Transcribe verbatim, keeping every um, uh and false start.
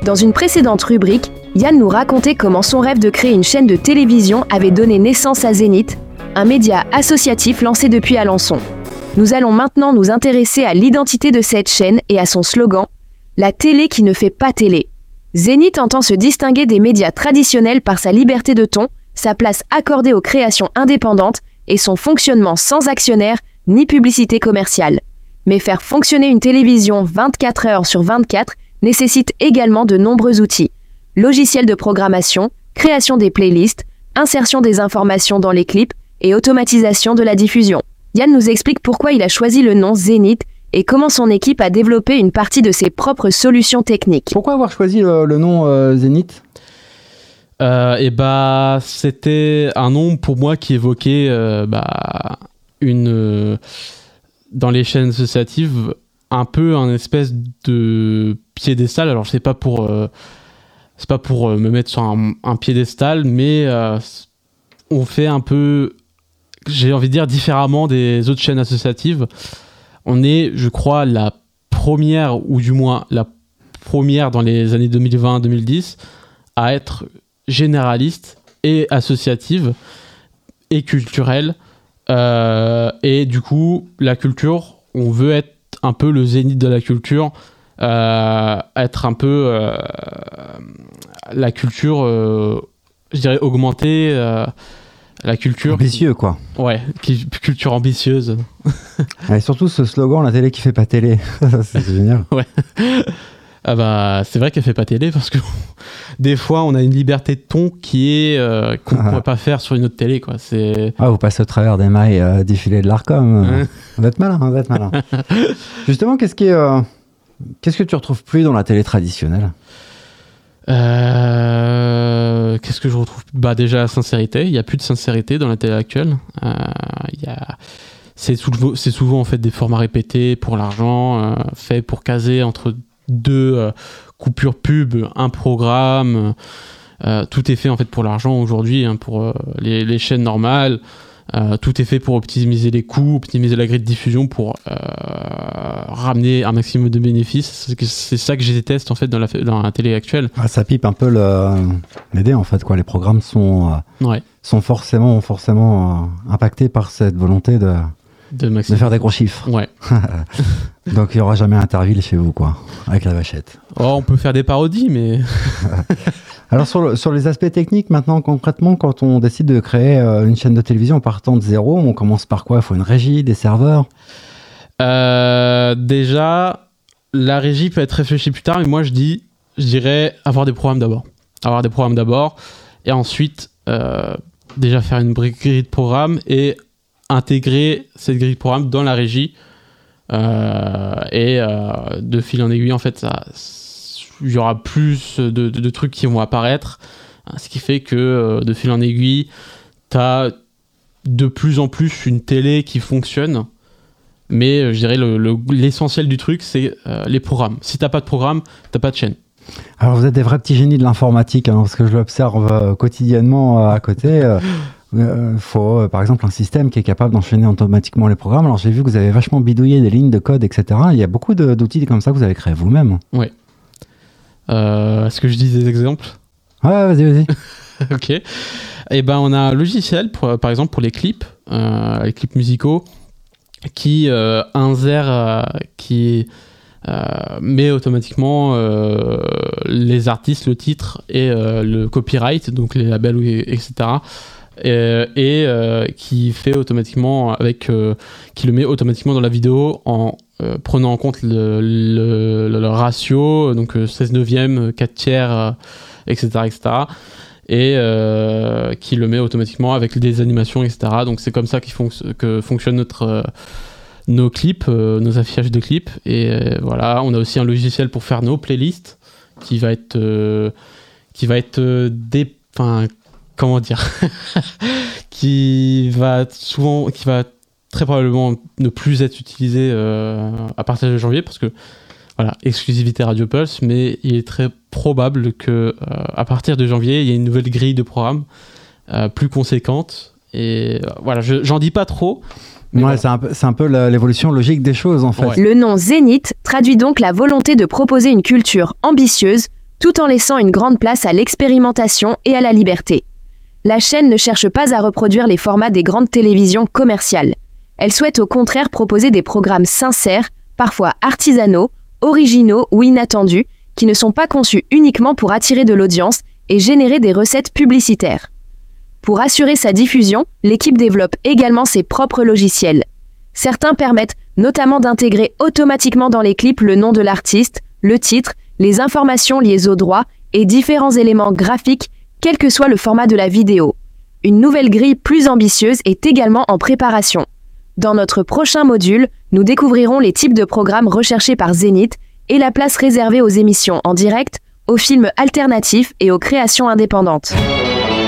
Dans une précédente rubrique, Yann nous racontait comment son rêve de créer une chaîne de télévision avait donné naissance à Zénith, un média associatif lancé depuis Alençon. Nous allons maintenant nous intéresser à l'identité de cette chaîne et à son slogan « La télé qui ne fait pas télé ». Zénith entend se distinguer des médias traditionnels par sa liberté de ton, sa place accordée aux créations indépendantes et son fonctionnement sans actionnaire ni publicité commerciale. Mais faire fonctionner une télévision vingt-quatre heures sur vingt-quatre nécessite également de nombreux outils. Logiciels de programmation, création des playlists, insertion des informations dans les clips et automatisation de la diffusion. Yann nous explique pourquoi il a choisi le nom Zénith et comment son équipe a développé une partie de ses propres solutions techniques. Pourquoi avoir choisi le, le nom euh, Zénith ? euh, Et bah, c'était un nom pour moi qui évoquait euh, bah, une euh, dans les chaînes associatives un peu un espèce de piédestal. Alors je sais pas pour euh, c'est pas pour euh, me mettre sur un, un piédestal, mais euh, on fait un peu, j'ai envie de dire, différemment des autres chaînes associatives. On est, je crois, la première, ou du moins la première dans les années deux mille vingt deux mille dix à être généraliste et associative et culturelle. Euh, et du coup, la culture, on veut être un peu le zénith de la culture, euh, être un peu euh, la culture, euh, je dirais, augmentée, euh, la culture... Ambitieux, quoi. Ouais, qui, culture ambitieuse. Et surtout ce slogan, la télé qui fait pas télé. C'est génial. Ouais. Ah bah, c'est vrai qu'elle fait pas télé parce que des fois on a une liberté de ton qui est euh, qu'on ne ah. pourrait pas faire sur une autre télé, quoi. C'est... Ah, vous passez au travers des mailles euh, défilés de l'Arcom. Hein. Vous êtes malin, vous êtes malin. Justement, qu'est-ce qui est, euh, qu'est-ce que tu retrouves plus dans la télé traditionnelle ? Euh, qu'est-ce que je retrouve ? Bah déjà la sincérité. Il y a plus de sincérité dans la télé actuelle. Euh, il y a c'est souvent, c'est souvent en fait des formats répétés pour l'argent, euh, faits pour caser entre deux euh, coupures pub, un programme, euh, tout est fait en fait pour l'argent aujourd'hui, hein, pour euh, les, les chaînes normales, euh, tout est fait pour optimiser les coûts, optimiser la grille de diffusion pour euh, ramener un maximum de bénéfices. C'est, c'est ça que je déteste en fait dans la, dans la télé actuelle. Ah, ça pipe un peu le, l'idée en fait, quoi. Les programmes sont, euh, ouais. sont forcément, forcément euh, impactés par cette volonté de... De, de faire des gros chiffres. Ouais. Donc il n'y aura jamais Interville chez vous, quoi, avec la vachette. Oh, on peut faire des parodies, mais... Alors sur, le, sur les aspects techniques, maintenant, concrètement, quand on décide de créer euh, une chaîne de télévision en partant de zéro, on commence par quoi ? Il faut une régie, des serveurs ? euh, Déjà, la régie peut être réfléchie plus tard, mais moi je dis, je dirais avoir des programmes d'abord. Avoir des programmes d'abord, et ensuite, euh, déjà faire une grille de programme et intégrer cette grille de programme dans la régie euh, et euh, de fil en aiguille en fait ça, il y aura plus de, de, de trucs qui vont apparaître, ce qui fait que euh, de fil en aiguille t'as de plus en plus une télé qui fonctionne, mais euh, je dirais le, le, l'essentiel du truc c'est euh, les programmes. Si t'as pas de programme, t'as pas de chaîne. Alors vous êtes des vrais petits génies de l'informatique, hein, parce que je l'observe euh, quotidiennement euh, à côté. euh... Il euh, faut, euh, par exemple, un système qui est capable d'enchaîner automatiquement les programmes. Alors, j'ai vu que vous avez vachement bidouillé des lignes de code, et cetera. Il y a beaucoup de, d'outils comme ça que vous avez créés vous-même. Oui. Euh, est-ce que je dis des exemples ? Ouais, vas-y, vas-y. Ok. Eh ben, on a un logiciel, pour, par exemple, pour les clips, euh, les clips musicaux, qui euh, insère, euh, qui euh, met automatiquement euh, les artistes, le titre et euh, le copyright, donc les labels, et cetera. Et, et euh, qui fait automatiquement avec euh, qui le met automatiquement dans la vidéo en euh, prenant en compte le, le, le, le ratio, donc euh, seize neuvième, quatre tiers, euh, etc., etc., et euh, qui le met automatiquement avec des animations, et cetera. Donc c'est comme ça qu'il fonc- que fonctionne notre euh, nos clips, euh, nos affichages de clips. Et euh, voilà, on a aussi un logiciel pour faire nos playlists qui va être euh, qui va être euh, des, enfin comment dire, qui va souvent, qui va très probablement ne plus être utilisé euh, à partir de janvier, parce que voilà, exclusivité Radio Pulse, mais il est très probable que euh, à partir de janvier, il y ait une nouvelle grille de programme euh, plus conséquente. Et euh, voilà, je, j'en dis pas trop. Ouais, voilà. c'est, un peu, c'est un peu la, l'évolution logique des choses, en fait. Ouais. Le nom Zénith traduit donc la volonté de proposer une culture ambitieuse, tout en laissant une grande place à l'expérimentation et à la liberté. La chaîne ne cherche pas à reproduire les formats des grandes télévisions commerciales. Elle souhaite au contraire proposer des programmes sincères, parfois artisanaux, originaux ou inattendus, qui ne sont pas conçus uniquement pour attirer de l'audience et générer des recettes publicitaires. Pour assurer sa diffusion, l'équipe développe également ses propres logiciels. Certains permettent notamment d'intégrer automatiquement dans les clips le nom de l'artiste, le titre, les informations liées aux droits et différents éléments graphiques, quel que soit le format de la vidéo. Une nouvelle grille plus ambitieuse est également en préparation. Dans notre prochain module, nous découvrirons les types de programmes recherchés par Zénith et la place réservée aux émissions en direct, aux films alternatifs et aux créations indépendantes.